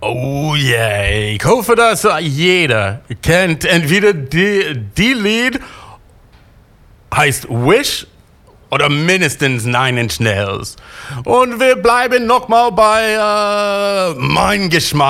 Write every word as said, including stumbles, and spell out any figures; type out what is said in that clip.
Oh yeah, ich hoffe, dass jeder kennt entweder die, die Lied heißt Wish oder mindestens Nine Inch Nails. Und wir bleiben nochmal bei äh, Mein Geschmack.